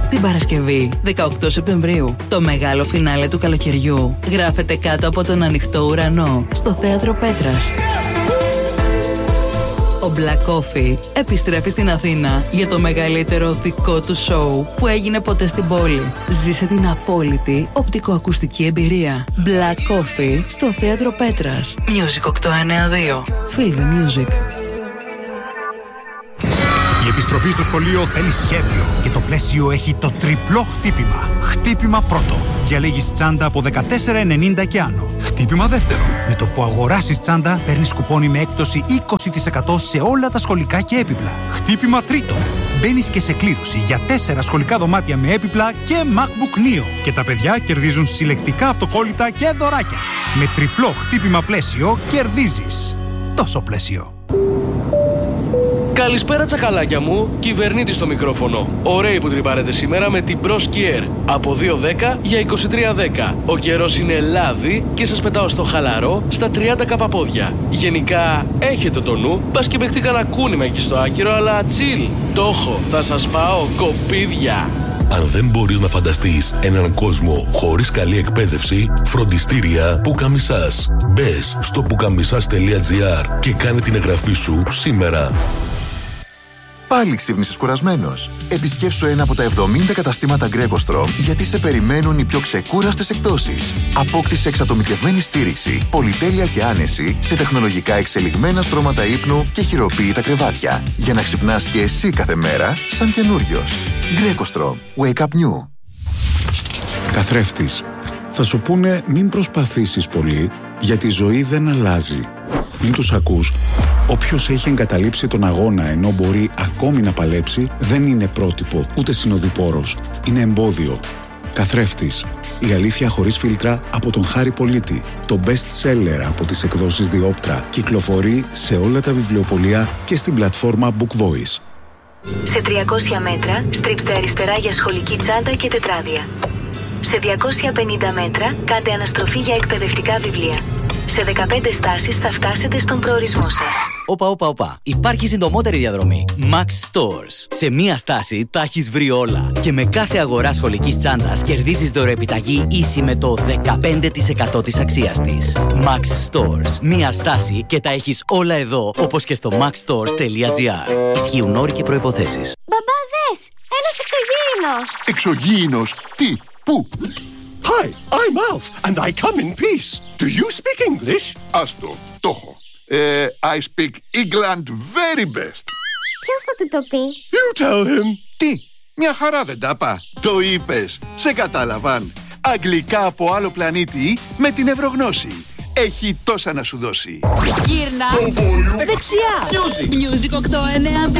Την Παρασκευή, 18 Σεπτεμβρίου, το μεγάλο φινάλε του καλοκαιριού γράφεται κάτω από τον ανοιχτό ουρανό στο Θέατρο Πέτρας. Ο Black Coffee επιστρέφει στην Αθήνα για το μεγαλύτερο δικό του σοου που έγινε ποτέ στην πόλη. Ζήσε την απόλυτη οπτικοακουστική εμπειρία. Black Coffee στο Θέατρο Πέτρας. Music 892. Feel the music. Η επιστροφή στο σχολείο θέλει σχέδιο και το πλαίσιο έχει το τριπλό χτύπημα. Χτύπημα πρώτο. Διαλέγεις τσάντα από 14,90 και άνω. Χτύπημα δεύτερο. Με το που αγοράσεις τσάντα, παίρνεις κουπόνι με έκπτωση 20% σε όλα τα σχολικά και έπιπλα. Χτύπημα τρίτο. Μπαίνεις και σε κλήρωση για 4 σχολικά δωμάτια με έπιπλα και MacBook Neo. Και τα παιδιά κερδίζουν συλλεκτικά αυτοκόλλητα και δωράκια. Με τριπλό χτύπημα πλαίσιο κερδίζεις. Τόσο πλαίσιο. Καλησπέρα τσακαλάκια μου, κυβερνήτη στο μικρόφωνο. Ωραίοι που τρυπάρετε σήμερα με την Pro Ski Air. Από 2,10 για 23,10. Ο καιρός είναι λάδι και σας πετάω στο χαλαρό στα 30 καπαπόδια. Γενικά έχετε το νου, μπας και παιχτεί κανένα κούνημα εκεί στο άκυρο, αλλά chill. Το έχω, θα σας πάω κοπίδια. Αν δεν μπορείς να φανταστείς έναν κόσμο χωρίς καλή εκπαίδευση, φροντιστήρια Πουκαμισάς. Μπες στο pukamisas.gr και κάνε την εγγραφή σου σήμερα. Πάλι ξύπνησες κουρασμένος? Επισκέψου ένα από τα 70 καταστήματα Greco-Strom, γιατί σε περιμένουν οι πιο ξεκούραστες εκπτώσεις. Απόκτησε εξατομικευμένη στήριξη, πολυτέλεια και άνεση σε τεχνολογικά εξελιγμένα στρώματα ύπνου και χειροποίητα κρεβάτια, για να ξυπνάς και εσύ κάθε μέρα σαν καινούριος. Greco-Strom. Wake up new. Καθρέφτης. Θα σου πούνε μην προσπαθήσεις πολύ, γιατί η ζωή δεν αλλάζει. Μην τους ακούς. Όποιος έχει εγκαταλείψει τον αγώνα ενώ μπορεί ακόμη να παλέψει, δεν είναι πρότυπο ούτε συνοδοιπόρος. Είναι εμπόδιο. Καθρέφτης. Η αλήθεια χωρίς φίλτρα από τον Χάρη Πολίτη. Το best seller από τις εκδόσεις Διόπτρα. Κυκλοφορεί σε όλα τα βιβλιοπωλεία και στην πλατφόρμα Book Voice. Σε 300 μέτρα στρίψτε αριστερά για σχολική τσάντα και τετράδια. Σε 250 μέτρα κάντε αναστροφή για εκπαιδευτικά βιβλία. Σε 15 στάσεις θα φτάσετε στον προορισμό σας. Όπα. Υπάρχει συντομότερη διαδρομή. Max Stores. Σε μία στάση τα έχεις βρει όλα. Και με κάθε αγορά σχολικής τσάντας κερδίζεις δωρεοεπιταγή ίση με το 15% της αξίας της. Max Stores. Μία στάση και τα έχεις όλα εδώ, όπως και στο maxstores.gr. Ισχύουν όροι και προϋποθέσεις. Μπαμπά, δες! Ένας εξωγήινος! Εξωγήινος? Τι? Πού? Hi, I'm Alf and I come in peace. Do you speak English? Άστο, το έχω. I speak England very best. Ποιος θα του το πει? You tell him. Τι? Μια χαρά δεν τα πά. Το είπες. Σε κατάλαβαν. Αγγλικά από άλλο πλανήτη με την Ευρωγνώση. Έχει τόσα να σου δώσει. Γύρνα δεξιά. Music 892.